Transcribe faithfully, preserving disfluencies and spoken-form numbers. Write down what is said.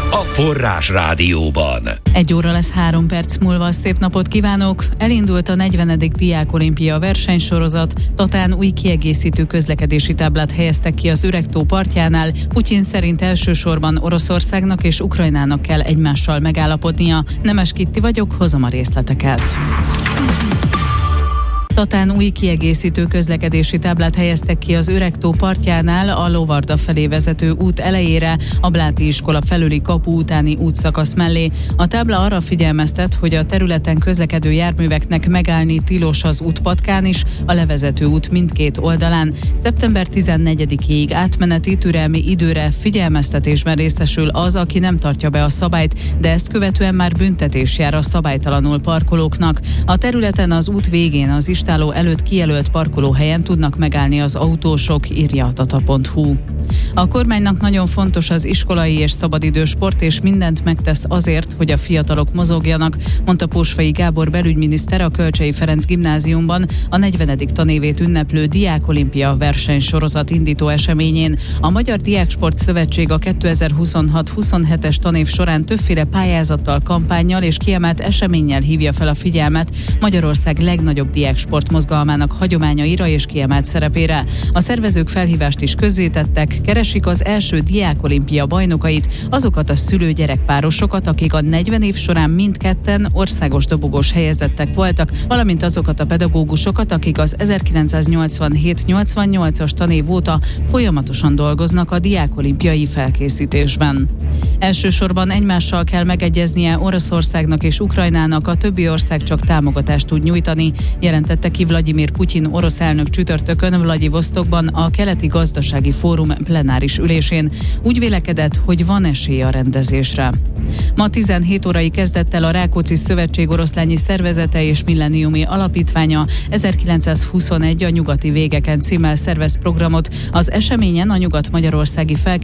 a Forrás Rádióban. Egy óra lesz három perc múlva, szép napot kívánok! Elindult a negyvenedik Diákolimpia versenysorozat, Tatán új kiegészítő közlekedési táblát helyeztek ki az Üregtó partjánál. Putyin szerint elsősorban Oroszországnak és Ukrajnának kell egymással megállapodnia. Nemes Kitti vagyok, hozom a részleteket. Tatán új kiegészítő közlekedési táblát helyeztek ki az Üregtó partjánál a Lovarda felé vezető út elejére, a Bláti iskola felüli kapu utáni útszakasz mellé. A tábla arra figyelmeztet, hogy a területen közlekedő járműveknek megállni tilos az útpatkán is, a levezető út mindkét oldalán. szeptember tizennegyedikéig átmeneti türelmi időre figyelmeztetésben részesül az, aki nem tartja be a szabályt, de ezt követően már büntetés jár a szabálytalanul parkolóknak. A területen az út végén az istáló előtt kijelölt parkolóhelyen tudnak megállni az autósok, írja a tata pont hu. A kormánynak nagyon fontos az iskolai és szabadidős sport, és mindent megtesz azért, hogy a fiatalok mozogjanak, mondta Pósfai Gábor belügyminiszter a Kölcsey Ferenc gimnáziumban a negyvenedik tanévét ünneplő Diákolimpia versenysorozat indító eseményén. A Magyar Diáksport Szövetség a kétezer-huszonhat huszonhetes tanév során többféle pályázattal, kampánnyal és kiemelt eseménnyel hívja fel a figyelmet Magyarország legnagyobb diáksport mozgalmának hagyományaira és kiemelt szerepére. A szervezők felhívást is közzétettek, keresik az első Diákolimpia bajnokait, azokat a szülő-gyerekpárosokat, akik a negyven év során mindketten országos dobogós helyezettek voltak, valamint azokat a pedagógusokat, akik az ezerkilencszáznyolcvanhét nyolcvannyolcas tanév óta folyamatosan dolgoznak a diákolimpiai felkészítésben. Elsősorban egymással kell megegyeznie Oroszországnak és Ukrajnának, a többi ország csak támogatást tud nyújtani, jelentette ki Vladimir Putyin orosz elnök csütörtökön Vladivostokban a Keleti Gazdasági Fórum plenáris ülésén. Úgy vélekedett, hogy van esély a rendezésre. Ma tizenhét órai kezdett el a Rákóczi Szövetség oroszlányi szervezete és milleniumi alapítványa ezerkilencszázhuszonegy a nyugati végeken címmel szervez programot. Az eseményen a nyugat-magyarországi felkészítésre